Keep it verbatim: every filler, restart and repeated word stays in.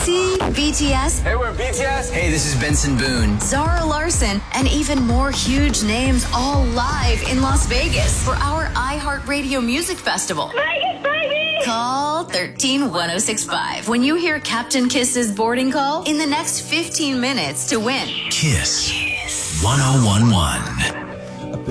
See? B T S. Hey, we're B T S. Hey, this is Benson Boone. Zara Larson, and even more huge names all live in Las Vegas for our iHeartRadio Music Festival. Vegas, baby! Call thirteen one oh six five when you hear Captain Kiss's boarding call in the next fifteen minutes to win. Kiss. Kiss. one oh one one.